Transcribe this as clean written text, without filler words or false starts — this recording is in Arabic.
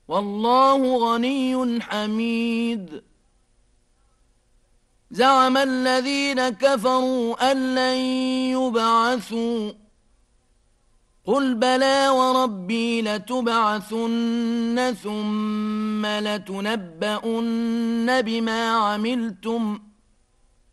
والله غني حميد. زعم الذين كفروا أن لن يبعثوا قل بلى وربي لتبعثن ثم لتنبؤن بما عملتم